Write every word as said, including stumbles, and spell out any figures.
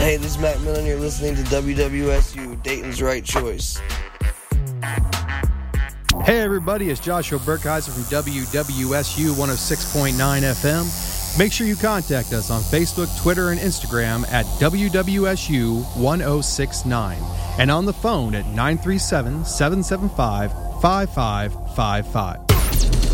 Hey, this is Matt Millen. You're listening to W W S U, Dayton's Right Choice. Hey, everybody. It's Joshua Burkheiser from W W S U one oh six point nine F M. Make sure you contact us on Facebook, Twitter, and Instagram at W W S U one oh six nine and on the phone at nine three seven, seven seven five, five five five five.